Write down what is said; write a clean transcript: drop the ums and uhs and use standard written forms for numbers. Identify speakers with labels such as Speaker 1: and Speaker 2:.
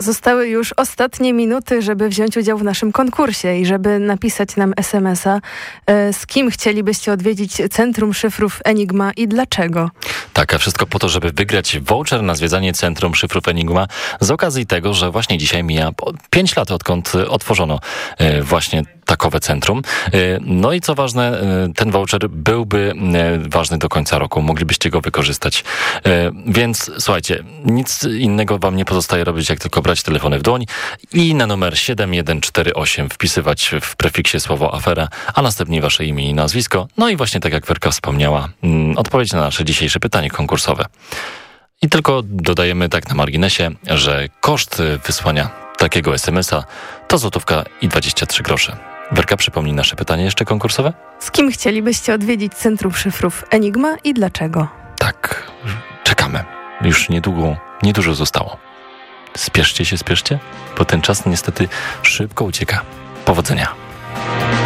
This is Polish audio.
Speaker 1: Zostały już ostatnie minuty, żeby wziąć udział w naszym konkursie i żeby napisać nam SMS-a, z kim chcielibyście odwiedzić Centrum Szyfrów Enigma i dlaczego.
Speaker 2: Tak, a wszystko po to, żeby wygrać voucher na zwiedzanie Centrum Szyfrów Enigma z okazji tego, że właśnie dzisiaj mija 5 lat, odkąd otworzono właśnie takowe centrum. No i co ważne, ten voucher byłby ważny do końca roku. Moglibyście go wykorzystać. Więc słuchajcie, nic innego wam nie pozostaje robić, jak tylko brać telefony w dłoń i na numer 7148 wpisywać w prefiksie słowo afera, a następnie wasze imię i nazwisko. No i właśnie tak jak Werka wspomniała, odpowiedź na nasze dzisiejsze pytanie konkursowe. I tylko dodajemy tak na marginesie, że koszt wysłania takiego SMS-a to złotówka i 23 grosze. Werka, przypomnij nasze pytanie jeszcze konkursowe?
Speaker 1: Z kim chcielibyście odwiedzić Centrum Szyfrów Enigma i dlaczego?
Speaker 2: Tak, czekamy. Już niedużo zostało. Spieszcie się, bo ten czas niestety szybko ucieka. Powodzenia.